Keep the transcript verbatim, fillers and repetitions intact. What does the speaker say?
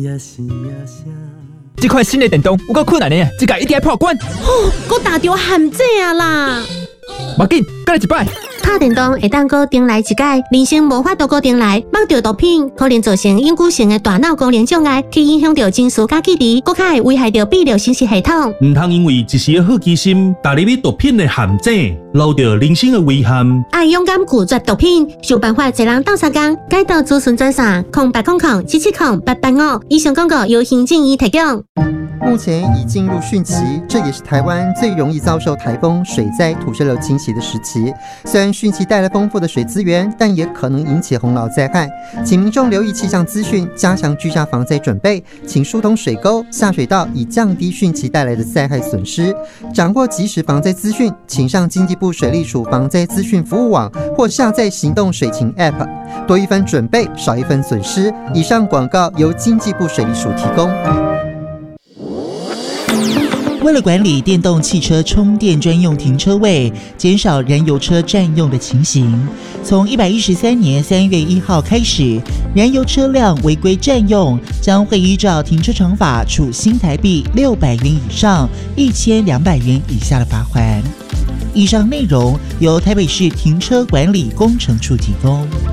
这款新的电动有够困难的，这个一定要破关。 哦，搁打着陷阱啊啦！ 无紧，再来一摆。 拍电动会当搁重来一届，人生无法度搁重来。放着毒品可能造成永久性的大脑功能障碍，去影响到情绪甲记忆，搁较会危害到泌尿生殖系统。 唔通因为一时的好奇心，踏入去毒品的陷阱，留着人生的危险。 爱勇敢拒绝毒品，想办法一人斗三工，改到资讯专线空八空空七七空八八五。以上广告由行政院提供。 目前已进入汛期，这也是台湾最容易遭受台风、水灾、土石流侵袭的时期。虽然汛期带来丰富的水资源，但也可能引起洪涝灾害。请民众留意气象资讯，加强居家防灾准备，请疏通水沟、下水道，以降低汛期带来的灾害损失。掌握即时防灾资讯，请上经济部水利署防灾资讯服务网或下载行动水情 App。多一分准备，少一分损失。以上广告由经济部水利署提供。 为了管理电动汽车充电专用停车位，减少燃油车占用的情形，从一百一十三年三月一号开始，燃油车辆违规占用将会依照停车场法处新台币六百元以上一千两百元以下的罚锾。以上内容由台北市停车管理工程处提供。